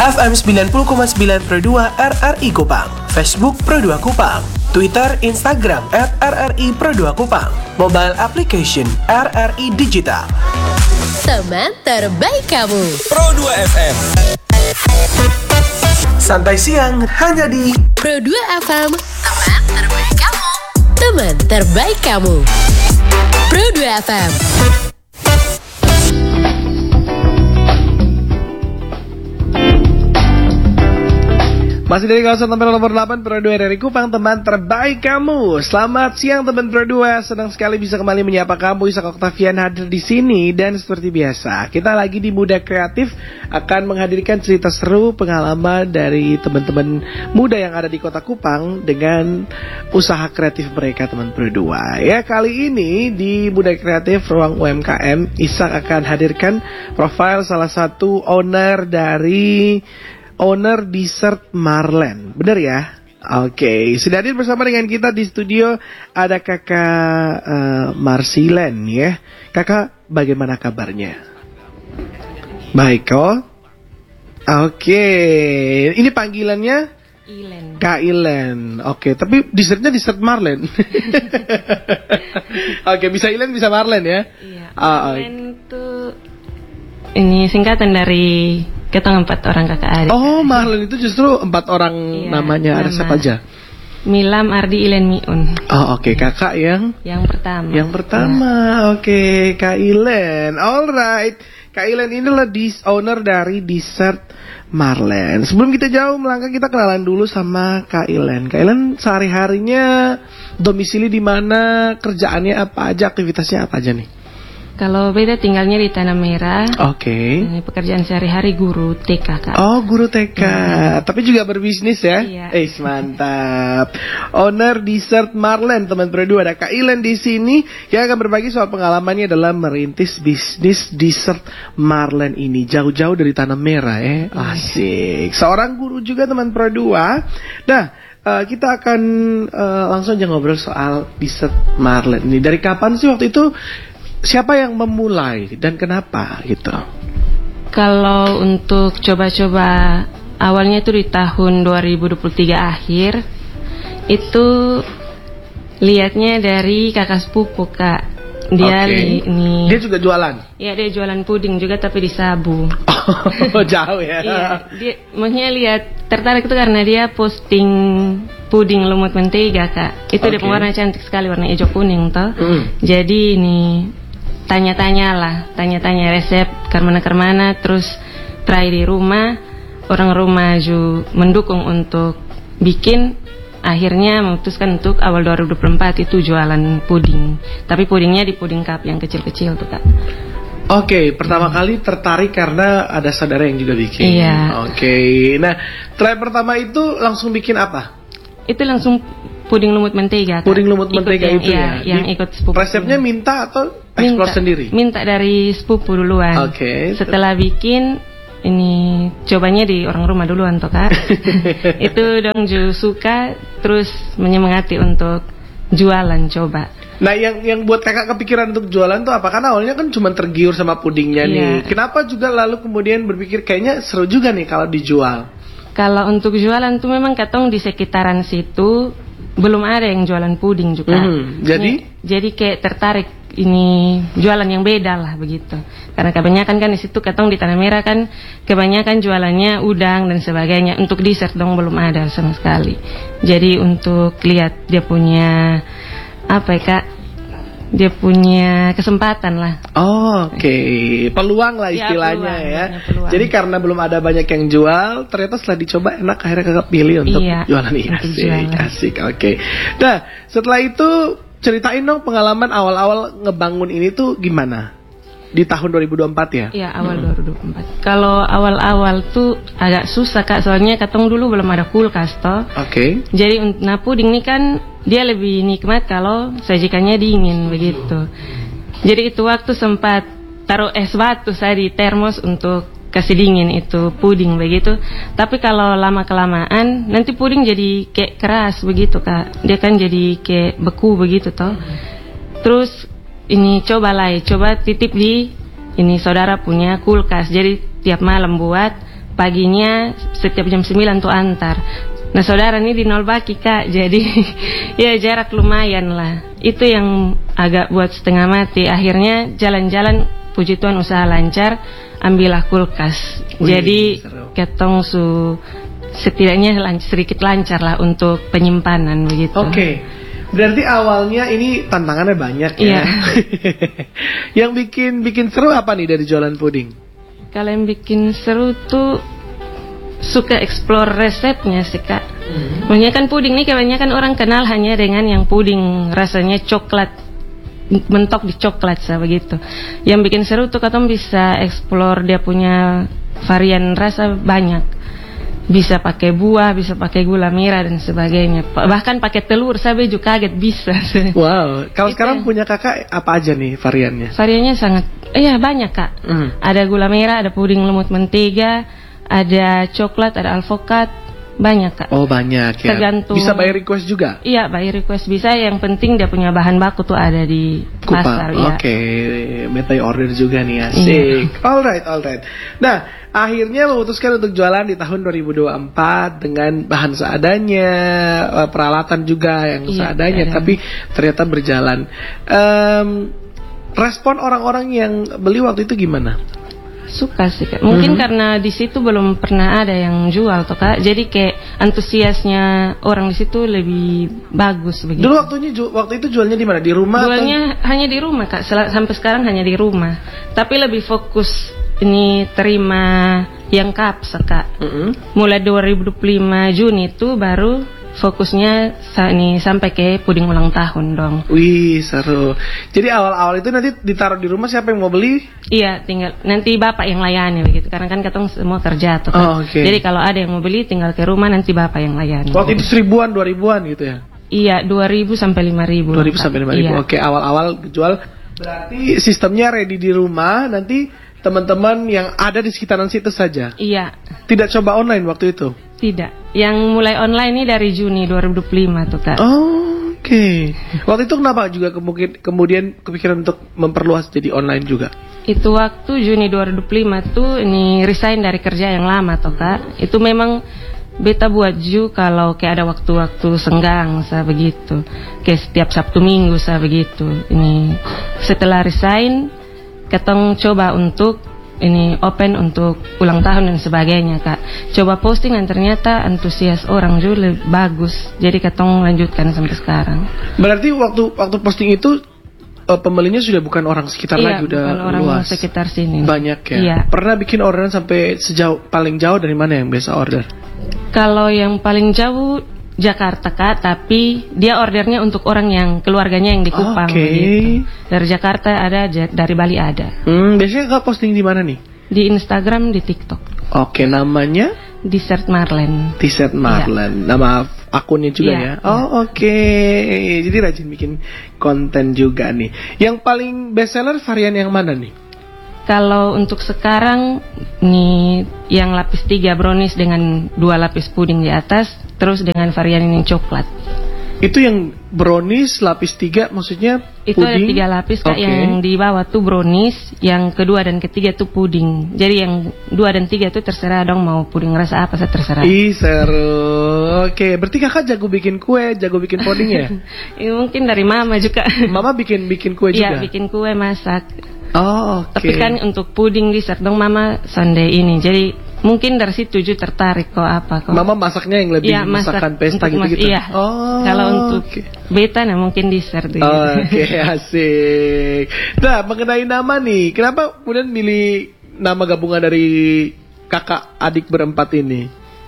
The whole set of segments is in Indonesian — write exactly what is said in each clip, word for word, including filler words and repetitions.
F M sembilan puluh koma sembilan Pro dua R R I Kupang, Facebook Pro dua Kupang, Twitter, Instagram at R R I Pro dua Kupang, mobile application R R I Digital. Teman terbaik kamu, Pro dua F M. Santai siang hanya di Pro dua F M. Teman terbaik kamu. Teman terbaik kamu, Pro dua F M. Masih dari kawasan tampil nomor delapan Pro dua R R I Kupang, teman terbaik kamu. Selamat siang teman Pro dua, senang sekali bisa kembali menyapa kamu. Ishak Octavian hadir di sini dan seperti biasa kita lagi di Muda Kreatif akan menghadirkan cerita seru pengalaman dari teman-teman muda yang ada di Kota Kupang dengan usaha kreatif mereka teman Pro dua. Ya, kali ini di Muda Kreatif Ruang U M K M, Ishak akan hadirkan profil salah satu owner dari Owner Dessert Marlen, bener ya? Oke, okay. Sudah hadir bersama dengan kita di studio ada kakak uh, Marsilen ya. Kakak, bagaimana kabarnya? Baik kok. Oke, okay. Ini panggilannya? Ilen. Kak Ilen. Oke, okay. Tapi dessertnya dessert Marlen. Oke, okay. Bisa Ilen, bisa Marlen ya? Iya. Uh, Ilen tuh ini singkatan dari ketong empat orang kakak adik. Oh, Marlen itu justru empat orang iya, namanya. Ada nama. Siapa aja? Milam, Ardi, Ilen, Miun. Oh, oke. Okay. Kakak yang? Yang pertama. Yang pertama. Nah. Oke, okay. Kak Ilen. Alright. Kak Ilen ini adalah dis owner dari Dessert Marlen. Sebelum kita jauh melangkah, kita kenalan dulu sama Kak Ilen. Kak Ilen sehari-harinya domisili di mana? Kerjaannya apa aja? Aktivitasnya apa aja nih? Kalau beda tinggalnya di Tanah Merah. Oke. Okay. Pekerjaan sehari-hari guru T K, Kak. Oh, guru T K. Hmm. Tapi juga berbisnis ya? Iya. Eh, mantap. Owner Dessert Marlen, teman Pro dua, ada Kak Ilen di sini yang akan berbagi soal pengalamannya dalam merintis bisnis Dessert Marlen ini jauh-jauh dari Tanah Merah ya. Asik. Seorang guru juga teman Pro dua. Nah, Uh, kita akan uh, langsung aja ngobrol soal Dessert Marlen ini. Dari kapan sih waktu itu? Siapa yang memulai dan kenapa gitu? Kalau untuk coba-coba awalnya itu di tahun dua ribu dua puluh tiga akhir, itu lihatnya dari kakak sepupu, Kak. Dia okay. li, ini. Dia juga jualan? Iya, dia jualan puding juga tapi di Sabu. Oh, jauh ya. Iya, dia maksudnya lihat tertarik itu karena dia posting puding lumut mentega, Kak. Itu okay. Dia warna cantik sekali, warna hijau kuning toh. Mm. Jadi ini tanya-tanya lah, tanya-tanya resep kemana-kemana, terus try di rumah, orang rumah juga mendukung untuk bikin, akhirnya memutuskan untuk awal dua ribu dua puluh empat itu jualan puding, tapi pudingnya di puding cup yang kecil-kecil tuh, Kak. Oke, okay, pertama hmm. kali tertarik karena ada saudara yang juga bikin. Iya. Oke, okay. Nah try pertama itu langsung bikin apa? Itu langsung puding lumut mentega, Kak. Puding lumut ikut mentega yang, itu iya, ya? Yang ikut sepupu. Resepnya minta atau explore minta, sendiri? Minta dari sepupu duluan. Oke. Okay. Setelah bikin, ini cobanya di orang rumah duluan toh, Kak. Itu dong juga suka, terus menyemangati untuk jualan coba. Nah, yang yang buat kakak kepikiran untuk jualan tuh apa? Karena awalnya kan cuma tergiur sama pudingnya iya. nih. Kenapa juga lalu kemudian berpikir kayaknya seru juga nih kalau dijual? Kalau untuk jualan tuh memang katong di sekitaran situ belum ada yang jualan puding juga. Hmm, jadi? Jadi kayak tertarik ini jualan yang beda lah begitu. Karena kebanyakan kan di situ katong di Tanah Merah kan kebanyakan jualannya udang dan sebagainya. Untuk dessert dong belum ada sama sekali. Jadi untuk lihat dia punya apa ya, Kak? Dia punya kesempatan lah. Oh, oke, okay. Peluang lah istilahnya ya. Peluang, ya. Peluang. Jadi karena belum ada banyak yang jual, ternyata setelah dicoba enak, akhirnya kakak pilih untuk iya, jualan ini. Asik, asik, oke. Okay. Nah, setelah itu ceritain dong pengalaman awal-awal ngebangun ini tuh gimana? Di tahun dua ribu dua puluh empat ya? Iya, awal hmm. dua ribu dua puluh empat. Kalau awal-awal tuh agak susah, Kak, soalnya katong dulu belum ada kulkas toh. Oke. Okay. Jadi nah puding ini kan dia lebih nikmat kalau sajikannya dingin begitu. Jadi itu waktu sempat taruh es batu saya di termos untuk kasih dingin itu puding begitu. Tapi kalau lama kelamaan nanti puding jadi kayak keras begitu, Kak. Dia kan jadi kayak beku begitu toh. Terus ini coba lah, coba titip di ini saudara punya kulkas. Jadi tiap malam buat paginya setiap jam sembilan tuh antar. Nah saudara ini di nol baki kak, jadi ya jarak lumayan lah. Itu yang agak buat setengah mati. Akhirnya jalan-jalan, puji Tuhan usaha lancar, ambillah kulkas. Wih, jadi seru. Ketong su setidaknya lan- sedikit lancar lah untuk penyimpanan begitu. Oke, okay. Berarti awalnya ini tantangannya banyak ya. Iya. Yang bikin bikin seru apa nih dari jualan puding? Kalau yang bikin seru tuh suka explore resepnya sih kak. Mm-hmm. Maksudnya kan puding nih kebanyakan orang kenal hanya dengan yang puding rasanya coklat, mentok di coklat sah begitu. Yang bikin seru tuh katong bisa explore dia punya varian rasa banyak. Bisa pakai buah, bisa pakai gula merah dan sebagainya. Bahkan pakai telur, saya juga kaget bisa. Wow, kalau Itu sekarang punya kakak apa aja nih variannya? Variannya sangat, iya eh, banyak kak. Mm. Ada gula merah, ada puding lumut mentega, ada coklat, ada alpukat, banyak kak. Oh banyak ya. Tergantung. Bisa by request juga? Iya by request bisa. Yang penting dia punya bahan baku tuh ada di Kupang. Pasar. Oke, okay. Minta order juga nih, asik. Iya. Alright, alright. Nah, akhirnya memutuskan untuk jualan di tahun dua ribu dua puluh empat dengan bahan seadanya, peralatan juga yang iya, seadanya, iya. Tapi ternyata berjalan. Um, respon orang-orang yang beli waktu itu gimana? Suka sih kak. Mungkin mm-hmm. karena di situ belum pernah ada yang jual tuh kak. Jadi kayak antusiasnya orang di situ lebih bagus begitu. Dulu waktunya ju- waktu itu jualnya di mana? Di rumah? Jualnya atau? Hanya di rumah kak. Sel- sampai sekarang hanya di rumah. Tapi lebih fokus ini terima yang kaps kak. Mm-hmm. Mulai dua ribu dua puluh lima Juni itu baru fokusnya sa- nih sampai ke puding ulang tahun dong. Wih seru. Jadi awal-awal itu nanti ditaruh di rumah, siapa yang mau beli? Iya, tinggal nanti bapak yang layani begitu. Karena kan katong semua kerja tuh kan. Oh, okay. Jadi kalau ada yang mau beli tinggal ke rumah, nanti bapak yang layani. Waktu itu seribuan, dua ribuan gitu ya? Iya, dua ribu sampai lima ribu. Dua ribu sampai lima ribu. Iya. Oke, awal-awal jual. Berarti sistemnya ready di rumah, nanti teman-teman yang ada di sekitaran situ saja. Iya. Tidak coba online waktu itu? Tidak. Yang mulai online ini dari Juni dua ribu dua puluh lima tuh kak. Oh, oke. Okay. Waktu itu kenapa juga kemudian, kemudian kepikiran untuk memperluas jadi online juga? Itu waktu Juni dua ribu dua puluh lima tuh ini resign dari kerja yang lama tuh kak. Itu memang beta buat ju kalau kayak ada waktu-waktu senggang saya begitu. Kayak setiap Sabtu Minggu saya begitu. Ini setelah resign ketong coba untuk ini open untuk ulang tahun dan sebagainya kak. Coba posting dan ternyata antusias orang juga lebih bagus. Jadi ketong lanjutkan sampai sekarang. Berarti waktu waktu posting itu uh, pembelinya sudah bukan orang sekitar iya, lagi, udah bukan orang luas. Sekitar sini. Banyak ya. Iya. Pernah bikin orderan sampai sejauh paling jauh dari mana yang biasa order? Kalau yang paling jauh Jakarta kak, tapi dia ordernya untuk orang yang keluarganya yang di Kupang. Oke. Okay. Gitu. Dari Jakarta ada, dari Bali ada. Hmm, biasanya kak posting di mana nih? Di Instagram, di TikTok. Oke, okay, namanya? Dessert Marlen. Dessert Marlen. Ya. Nama akunnya juga ya. ya. Oh oke. Okay. Jadi rajin bikin konten juga nih. Yang paling best seller varian yang mana nih? Kalau untuk sekarang nih yang lapis tiga brownies dengan dua lapis puding di atas, terus dengan varian ini coklat. Itu yang brownies lapis tiga maksudnya itu puding? Ada tiga lapis kak. Okay. Yang di bawah tuh brownies, yang kedua dan ketiga tuh puding. Jadi yang dua dan tiga tuh terserah dong mau puding rasa apa, saya terserah. Ih seru. Oke, berarti kakak jago bikin kue, jago bikin puding ya? Ya mungkin dari mama juga. Mama bikin bikin kue juga? Iya bikin kue, masak. Oh oke. Tapi Okay. kan untuk puding dessert dong mama Sunday ini. Jadi mungkin dari situ juga tertarik kok apa kok. Mama masaknya yang lebih ya, masak masakan pesta gitu-gitu. Iya. Oh. Kalau untuk okay. beta nah mungkin dessert. Gitu. Oke, okay, asik. Nah, mengenai nama nih, kenapa kemudian milih nama gabungan dari kakak adik berempat ini?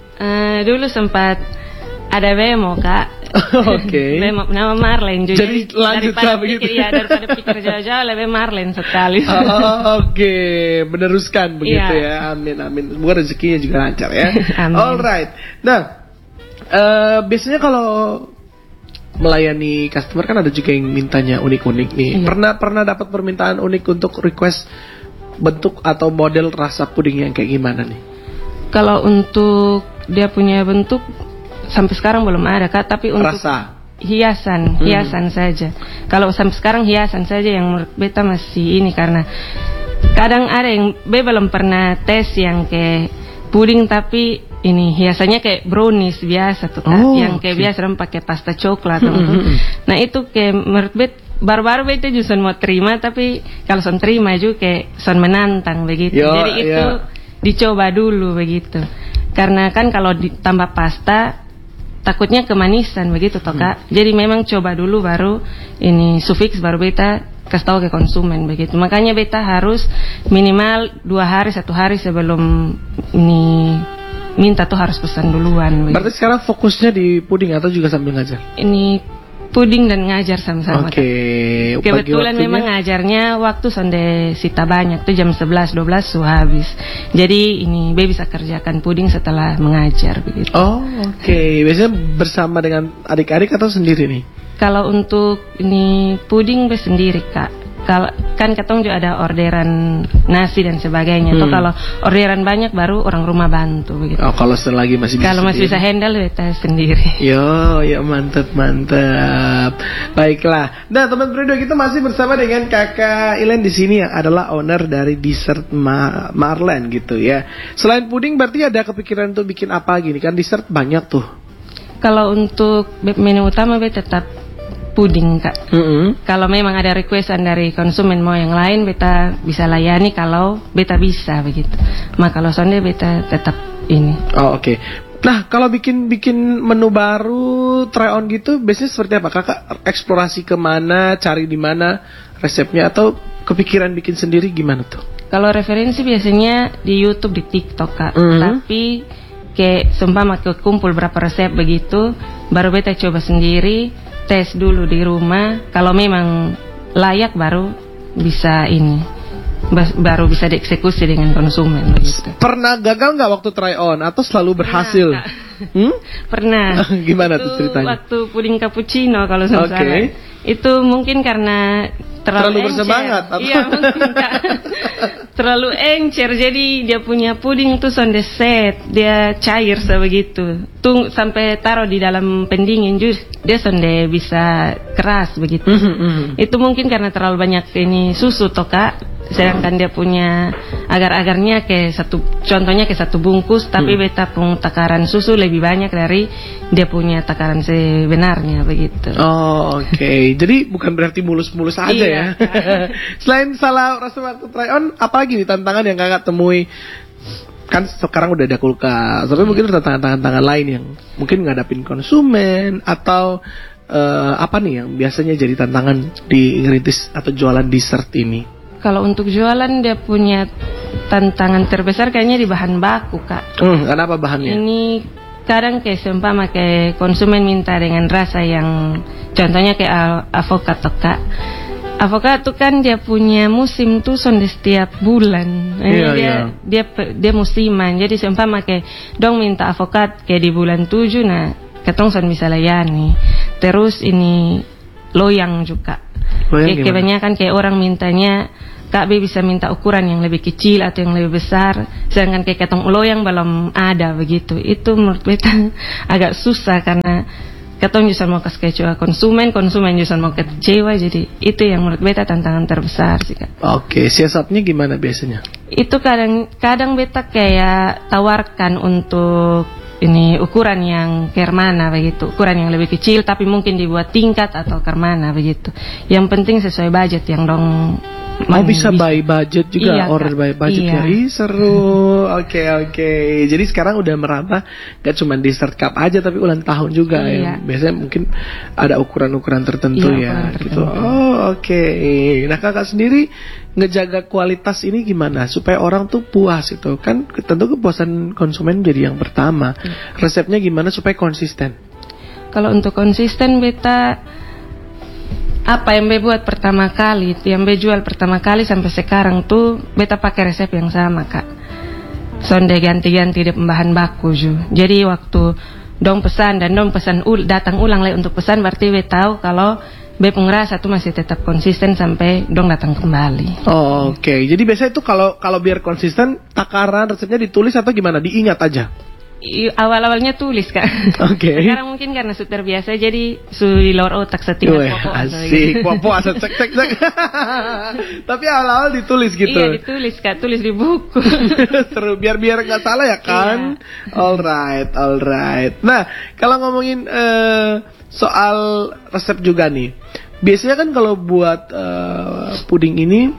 Uh, dulu sempat ada Bemo kak. Oke. Okay. Bemo nama Marlen juga. Jadi lanjut lah begitu. Ya daripada pikir jauh-jauh lebih Marlen sekali. Oh, oke, okay. Meneruskan begitu yeah. ya. Amin amin. Semoga rezekinya juga lancar ya. Amin. Alright. Nah, uh, biasanya kalau melayani customer kan ada juga yang mintanya unik-unik nih. Yeah. Pernah pernah dapat permintaan unik untuk request bentuk atau model rasa puding yang kayak gimana nih? Kalau untuk dia punya bentuk sampai sekarang belum ada kak, tapi untuk rasa hiasan, hmm. hiasan saja. Kalau sampai sekarang hiasan saja yang menurut beta masih ini, karena kadang ada yang be belum pernah tes yang kayak puding tapi ini hiasannya kayak brownies biasa tuh Kak, Oh, yang kayak oke. biasa orang pakai pasta coklat. Nah itu kayak menurut bet baru-baru beta juga son mau terima, tapi kalau son terima juga kayak son menantang begitu. Yo, Jadi itu yo. dicoba dulu begitu. Karena kan kalau ditambah pasta takutnya kemanisan begitu toh Kak. Jadi memang coba dulu baru ini sufiks baru beta kasih tahu ke konsumen begitu. Makanya beta harus minimal dua hari satu hari sebelum ini minta tuh harus pesan duluan begitu. Berarti sekarang fokusnya di puding atau juga sambil ngajar? Ini puding dan ngajar sama-sama. Oke. Kak. Kebetulan Bagi memang waktunya? ngajarnya waktu sonde sita banyak tuh jam sebelas dua belas su habis. Jadi ini Be bisa kerjakan puding setelah mengajar begitu. Oh, oke. Biasanya bersama dengan adik-adik atau sendiri nih? Kalau untuk ini puding Be sendiri Kak. Kalau kan ketong juga ada orderan nasi dan sebagainya. Tuh Hmm. kalau orderan banyak baru orang rumah bantu begitu. Oh, kalau selagi masih bisa. Kalau masih bisa sendiri. handle beta sendiri. Yo, ya mantap mantap. Baiklah. Nah, teman berdua kita masih bersama dengan Kakak Ilen di sini yang adalah owner dari Dessert Ma Marlen gitu ya. Selain puding berarti ada kepikiran untuk bikin apa gini kan dessert banyak tuh. Kalau untuk be- menu utama Be tetap puding Kak. Mm-hmm. Kalau memang ada requestan dari konsumen mau yang lain, beta bisa layani kalau beta bisa begitu. Maka kalau sonde beta tetap ini. Oh, oke. Nah, kalau bikin bikin menu baru try on gitu, biasanya seperti apa? Kakak eksplorasi kemana, cari di mana resepnya atau kepikiran bikin sendiri gimana tuh? Kalau referensi biasanya di YouTube, di TikTok Kak. Mhm. Tapi kayak seumpama kekumpul berapa resep begitu, baru beta coba sendiri. Tes dulu di rumah, kalau memang layak baru bisa ini, bas- baru bisa dieksekusi dengan konsumen begitu. Pernah gagal nggak waktu try on atau selalu berhasil? Pernah, Kak. Hmm? Pernah. Gimana Itu tuh ceritanya? Waktu puding cappuccino kalau saya Oke. salah. Itu mungkin karena terlalu, Terlalu encer. bersemangat, atau? Iya mungkin Kak. Terlalu encer, jadi dia punya puding tuh sonde set, dia cair sebegitu. Tung sampai taruh di dalam pendingin jus, dia sonde bisa keras begitu. Itu mungkin karena terlalu banyak ini susu toh Kak. Sedangkan dia punya agar-agarnya kayak satu, contohnya kayak satu bungkus, tapi beta pun takaran susu lebih banyak dari dia punya takaran sebenarnya begitu. Oh, oke. Jadi bukan berarti mulus-mulus aja Iya, ya. Selain salah rasa waktu try on, apa lagi nih tantangan yang kakak temui? Kan sekarang udah ada kulkas, tapi mungkin ada tantangan-tantangan lain yang mungkin ngadapin konsumen atau eh, apa nih yang biasanya jadi tantangan di ngerintis atau jualan dessert ini? Kalau untuk jualan dia punya tantangan terbesar kayaknya di bahan baku Kak. Hmm, kenapa bahannya? Ini kadang kayak seumpama kayak konsumen minta dengan rasa yang contohnya kayak al- avokat toh Kak. Avokat tuh kan dia punya musim tuh sonde setiap bulan. Ini Iya, dia, iya. dia pe- dia musiman. Jadi seumpama kayak dong minta avokat kayak di bulan tujuh, nah ketong son bisa layani. Terus ini loyang juga. Loyang Kayak gimana? kebanyakan kayak orang mintanya Kak B bisa minta ukuran yang lebih kecil atau yang lebih besar, sedangkan kayak ketong loyang belum ada begitu. Itu menurut beta agak susah karena ketong justru mau kasih kecewa konsumen, konsumen justru mau kecewa. Jadi itu yang menurut beta tantangan terbesar sih Kak. Oke, siasatnya gimana biasanya? Itu kadang kadang beta kayak tawarkan untuk ini ukuran yang kermana begitu, ukuran yang lebih kecil tapi mungkin dibuat tingkat atau kermana begitu. Yang penting sesuai budget yang dong. Oh, bisa by budget juga, Iya, order by Kak. budget ya. Iya. Ih, seru. Oke, oke. Jadi sekarang udah merambah gak cuma dessert cup aja tapi ulang tahun juga Iya. ya. Biasanya mungkin ada ukuran-ukuran tertentu Iya, ya ukuran gitu. tertentu. Oh, oke. Nah, kakak sendiri ngejaga kualitas ini gimana supaya orang tuh puas itu? Kan tentu kepuasan konsumen jadi yang pertama. Iya. Resepnya gimana supaya konsisten? Kalau untuk konsisten beta apa yang be buat pertama kali, yang be jual pertama kali sampai sekarang tuh beta pakai resep yang sama Kak. Sonde ganti-ganti di bahan baku ju. Jadi waktu dong pesan dan dong pesan ul datang ulang lagi untuk pesan, berarti be tahu kalau be pengerasa tuh masih tetap konsisten sampai dong datang kembali. Oh, oke. Jadi biasanya itu kalau kalau biar konsisten takaran resepnya ditulis atau gimana? Diingat aja. i- awal-awalnya tulis Kak. Oke. Sekarang mungkin karena sudah terbiasa jadi su di luar otak setingkat Weh, pokok atau asik, gitu. popo asal cek cek cek. Tapi awal-awal ditulis gitu. Iya ditulis Kak, tulis di buku. Seru, biar biar nggak salah ya kan. Iya. Alright, alright. Nah, kalau ngomongin eh, soal resep juga nih, biasanya kan kalau buat eh, puding ini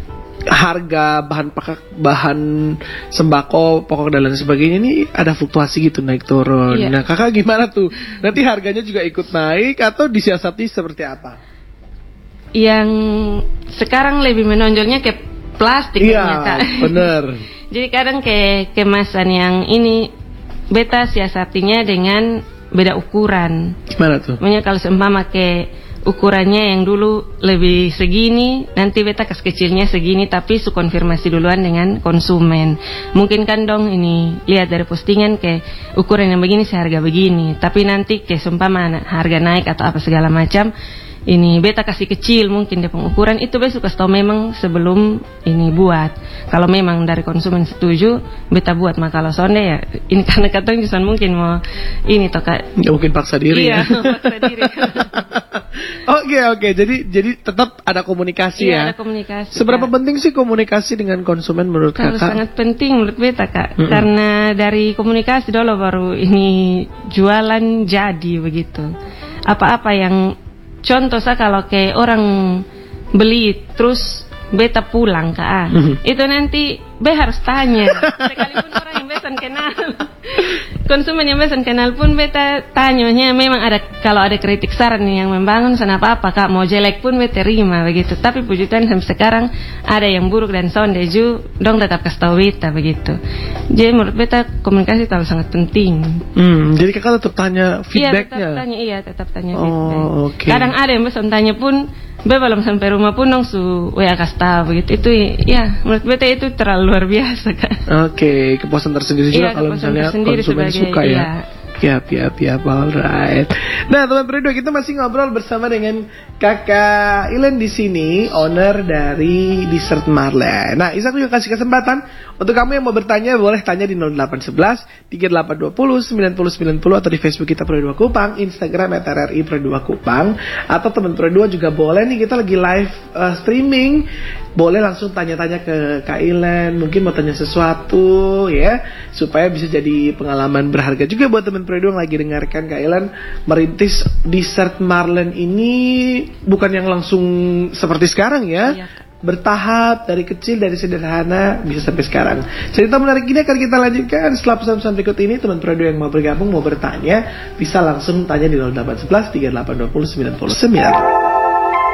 harga bahan pakak, bahan sembako, pokok dan lain sebagainya ini ada fluktuasi gitu naik turun. Iya. Nah, kakak gimana tuh? Nanti harganya juga ikut naik atau disiasati seperti apa? Yang sekarang lebih menonjolnya ke plastik Iya, ternyata. bener. Jadi kadang ke kemasan yang ini beta siasatinya dengan beda ukuran. Gimana tuh? Makanya kalau seumpama ke ukurannya yang dulu lebih segini, nanti beta kas kecilnya segini, tapi su konfirmasi duluan dengan konsumen. Mungkin kan dong ini lihat dari postingan ke ukuran yang begini seharga begini, tapi nanti ke seumpama harga naik atau apa segala macam, ini beta kasih kecil mungkin dia pengukuran itu beta suka tahu memang sebelum ini buat. Kalau memang dari konsumen setuju beta buat, maka kalau sonde ya ini karena katanya juga mungkin mau ini toh Kak. Nggak mungkin paksa diri Iya, ya. paksa diri. Oke oke, jadi jadi tetap ada komunikasi Iya, ya. ada komunikasi. Seberapa Kak. penting sih komunikasi dengan konsumen menurut Kalau kakak? sangat penting menurut beta Kak, Mm-mm. karena dari komunikasi dulu baru ini jualan jadi begitu. Apa-apa yang contoh saya kalau kayak orang beli terus beta pulang Kak, ah, Mhm. itu nanti be harus tanya. Sekalipun orang yang besan kenal, konsumen yang besan kenal pun beta tanyanya. Memang ada kalau ada kritik saran yang membangun sana apa apa Kak, mau jelek pun beta terima begitu. Tapi puji Tuhan sampai sekarang ada yang buruk dan sondeju, dong tetap kasih tahu beta begitu. Jadi menurut beta komunikasi terlalu sangat penting. Hmm, jadi kakak tetap tanya Iya feedbacknya. tetap tanya, iya tetap tanya Oh, feedback. oke. Kadang ada yang besan tanya pun, be belum sampai rumah pun dong su W A kasih tahu begitu. Itu ya menurut beta itu terlalu luar biasa Kak. Oke, kepuasan tersendiri juga Iya, kalau kepuasan misalnya tersendiri konsumen sebagai- suka ya. iya. Yap, yap, yap, alright. Nah, teman berdua kita masih ngobrol bersama dengan Kakak Ilen di sini, owner dari Dessert Marlen. Nah, Isa aku juga kasih kesempatan untuk kamu yang mau bertanya, boleh tanya di nol delapan satu satu tiga delapan dua nol sembilan nol sembilan nol atau di Facebook kita Pro dua Kupang, Instagram at R R I Pro dua Kupang, atau teman Pro dua juga boleh nih, kita lagi live uh, streaming. Boleh langsung tanya-tanya ke Kak Ilen, mungkin mau tanya sesuatu ya, supaya bisa jadi pengalaman berharga juga buat teman Pro dua yang lagi dengarkan Kak Ilen merintis Dessert Marlen ini bukan yang langsung seperti sekarang ya. Iya. Bertahap dari kecil, dari sederhana bisa sampai sekarang. Cerita menarik ini akan kita lanjutkan setelah pesan-pesan berikut ini. Teman Pro dua yang mau bergabung, mau bertanya, bisa langsung tanya di nol delapan satu satu tiga delapan dua nol sembilan nol sembilan.